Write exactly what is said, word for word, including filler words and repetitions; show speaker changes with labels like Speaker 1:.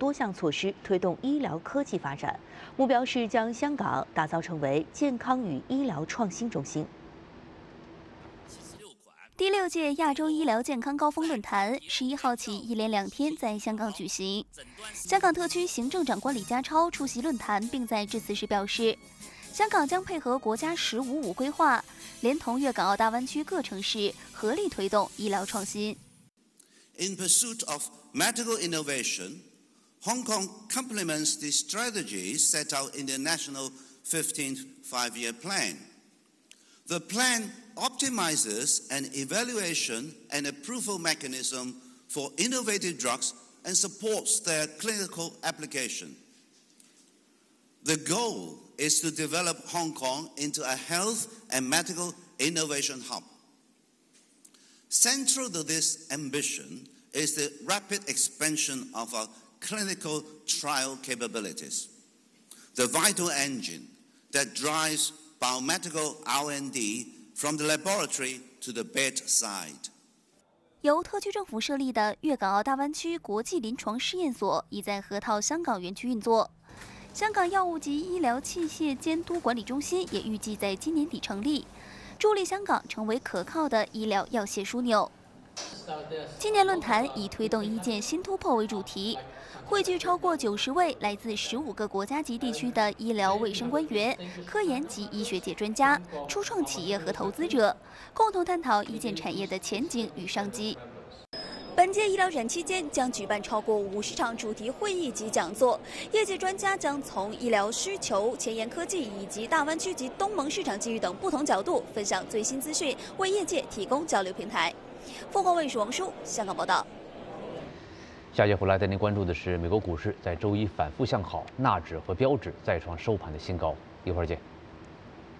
Speaker 1: 多项措施推动医疗科技发展，目标是将香港打造成为健康与医疗创新中心。
Speaker 2: 第六届亚洲医疗健康高峰论坛十一号起一连两天在香港举行。香港特区行政长官李家超出席论坛，并在致辞时表示，香港将配合国家“十五五”规划，连同粤港澳大湾区各城市合力推动医疗创新。
Speaker 3: In pursuit of medical innovation, Hong Kong complements the strategies set out in the National fifteenth Five-Year Plan. The plan optimizes an evaluation and approval mechanism for innovative drugs and supports their clinical application. The goal is to develop Hong Kong into a health and medical innovation hub. Central to this ambition is the rapid expansion of our clinical trial capabilities, the vital engine that drives biomedical R and D from the laboratory to the bedside.
Speaker 2: 由特区政府设立的粤港澳大湾区国际临床试验所已在河套香港园区运作。香港药物及医疗器械监督管理中心也预计在今年底成立，助力香港成为可靠的医疗药械枢纽。今年论坛以推动一件新突破为主题，汇聚超过九十位来自十五个国家及地区的医疗卫生官员、科研及医学界专家、初创企业和投资者，共同探讨一件产业的前景与商机。 本届医疗展期间将举办超过五十场主题会议及讲座，业界专家将从医疗需求、前沿科技以及大湾区及东盟市场机遇等不同角度分享最新资讯，为业界提供交流平台。凤凰卫视王舒香港报道。
Speaker 4: 下节回来带您关注的是美国股市在周一反复向好，纳指和标指再创收盘的新高。一会儿见。